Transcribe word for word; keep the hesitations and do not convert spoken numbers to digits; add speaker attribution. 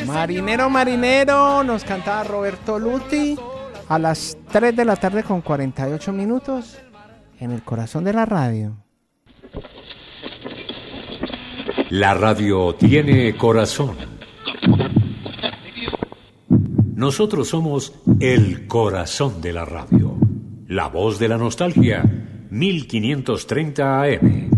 Speaker 1: Marinero, marinero, nos cantaba Roberto Luti a las tres de la tarde con cuarenta y ocho minutos en el corazón de la radio.
Speaker 2: La radio tiene corazón. Nosotros somos el corazón de la radio. La voz de la nostalgia, mil quinientos treinta A M.